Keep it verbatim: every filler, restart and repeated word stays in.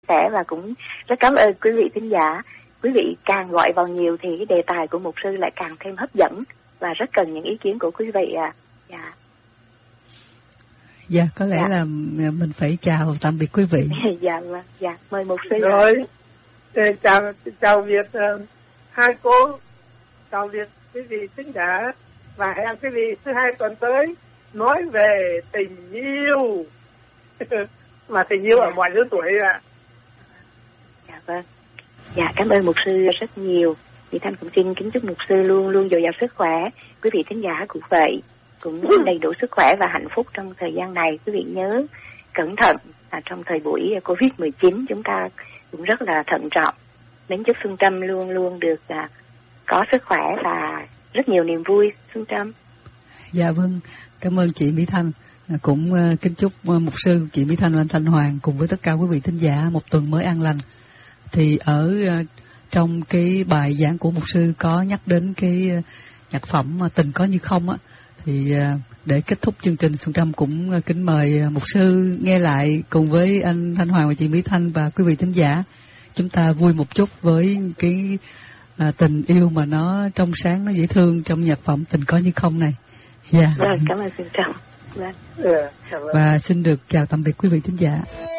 sẻ và cũng rất cảm ơn quý vị thính giả. Quý vị càng gọi vào nhiều thì cái đề tài của mục sư lại càng thêm hấp dẫn và rất cần những ý kiến của quý vị ạ. À. Dạ. Dạ, có lẽ dạ. là mình phải chào tạm biệt quý vị. Dạ, vâng. Dạ, mời mục sư. Rồi, chào chào Việt, uh, hai cô, chào Việt quý vị thính giả, và hẹn quý vị thứ hai tuần tới nói về tình yêu, mà tình yêu dạ. ở mọi lứa tuổi ạ. À. Dạ vâng. Dạ, cảm ơn mục sư rất nhiều. Chị Thanh cũng xin kính chúc mục sư luôn luôn dồi dào sức khỏe. Quý vị thính giả cũng vậy, cũng đầy đủ sức khỏe và hạnh phúc trong thời gian này. Quý vị nhớ cẩn thận, à, trong thời buổi covid mười chín chúng ta cũng rất là thận trọng. Mến chúc Xuân Trâm luôn luôn được à, có sức khỏe và rất nhiều niềm vui. Xuân Trâm. Dạ vâng, cảm ơn chị Mỹ Thanh. Cũng uh, kính chúc uh, mục sư, chị Mỹ Thanh và anh Thanh Hoàng cùng với tất cả quý vị thính giả một tuần mới an lành. Thì ở uh, trong cái bài giảng của mục sư có nhắc đến cái uh, nhạc phẩm uh, Tình Có Như Không á, thì uh, để kết thúc chương trình, Xuân Trâm cũng uh, kính mời uh, mục sư nghe lại cùng với anh Thanh Hoàng và chị Mỹ Thanh và quý vị thính giả. Chúng ta vui một chút với cái uh, tình yêu mà nó trong sáng, nó dễ thương trong nhạc phẩm Tình Có Như Không này. Dạ. Vâng, cảm ơn Xuân Trâm. Vâng. Yeah, và xin được chào tạm biệt quý vị thính giả.